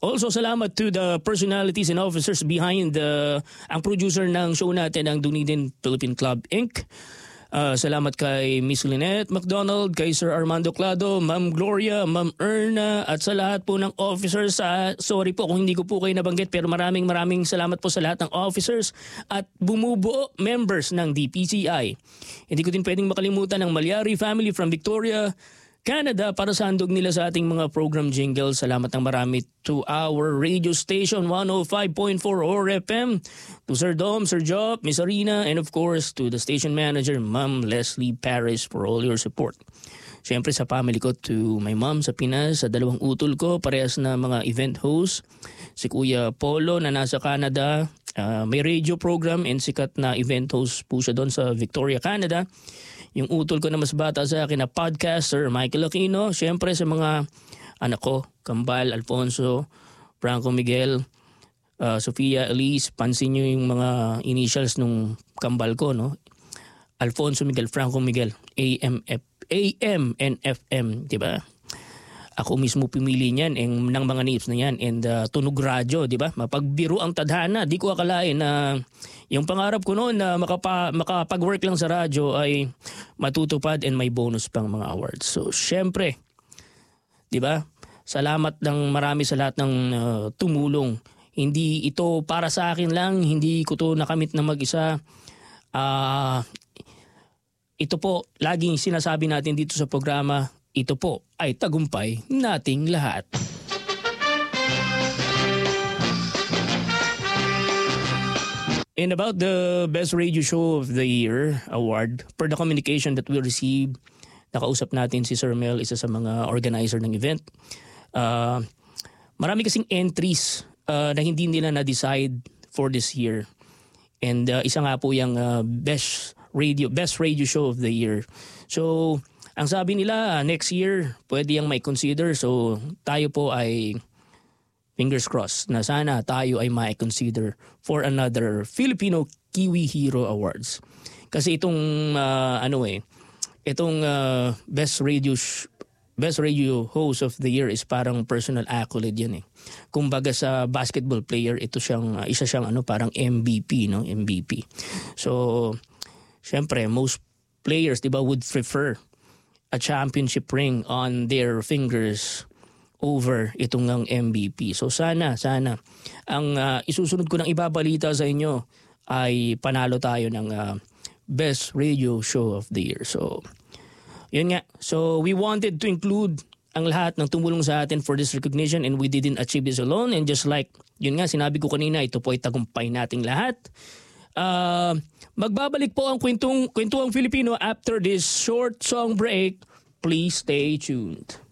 Also, salamat to the personalities and officers behind ang producer ng show natin, ang Dunedin Philippine Club Inc. Salamat kay Miss Lynette McDonald, kay Sir Armando Clado, Ma'am Gloria, Ma'am Erna, at sa lahat po ng officers. Sorry po kung hindi ko po kayo nabanggit, pero maraming salamat po sa lahat ng officers at bumubuo members ng DPCI. Hindi ko din pwedeng makalimutan ang Malyari family from Victoria, Canada, para sa handog nila sa ating mga program jingles. Salamat ng marami to our radio station 105.4 OR FM, to Sir Dom, Sir Job, Miss Arena, and of course to the station manager, Ma'am Leslie Paris, for all your support. Siyempre sa family ko, to my mom sa Pinas, sa dalawang utol ko, parehas na mga event host, si Kuya Polo na nasa Canada, may radio program and sikat na event host po siya doon sa Victoria, Canada. Yung utol ko na mas bata sa akin na podcaster, Michael Aquino. Siyempre sa mga anak ko, Kambal, Alfonso, Franco Miguel, Sofia, Elise. Pansin nyo yung mga initials nung Kambal ko, no? Alfonso Miguel, Franco Miguel, AM and FM, di ba? Ako mismo pumili niyan ng mga names na yan, and Tunog Radyo, di ba? Mapagbiro ang tadhana. Di ko akalain na yung pangarap ko noon na makapag-work lang sa radyo ay matutupad and may bonus pang mga awards. So, syempre, di ba? Salamat ng marami sa lahat ng tumulong. Hindi ito para sa akin lang, hindi ko to nakamit na mag-isa. Ito po, laging sinasabi natin dito sa programa, ito po ay tagumpay nating lahat. And about the Best Radio Show of the Year award, per the communication that we received, nakausap natin si Sir Mel, isa sa mga organizer ng event. Marami kasing entries na hindi nila na-decide for this year. And isa nga po yung Best Radio Show of the Year. So, ang sabi nila, next year, pwede yung may consider. So, tayo po ay fingers crossed na sana tayo ay may consider for another Filipino Kiwi Hero Awards. Kasi itong, Best Radio Host of the Year is parang personal accolade yan eh. Kumbaga sa basketball player, ito siyang, isa siyang parang MVP, no? MVP. So, syempre, most players, di ba, would prefer a championship ring on their fingers over itong ng MVP. So sana ang isusunod ko ng ibabalita sa inyo ay panalo tayo ng Best Radio Show of the Year. So yun nga. So we wanted to include ang lahat ng tumulong sa atin for this recognition, and we didn't achieve this alone. And just like yun nga, sinabi ko kanina, ito po ay tagumpay nating lahat. Magbabalik po ang kwentuang Filipino after this short song break. Please stay tuned.